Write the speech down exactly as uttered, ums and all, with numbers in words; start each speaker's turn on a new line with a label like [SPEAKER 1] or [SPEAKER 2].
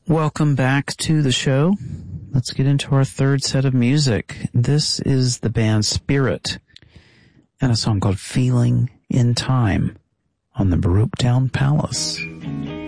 [SPEAKER 1] Welcome back to the show. Let's get into our third set of music. This is the band Spirit and a song called Feeling in Time on the Baroque Town Palace.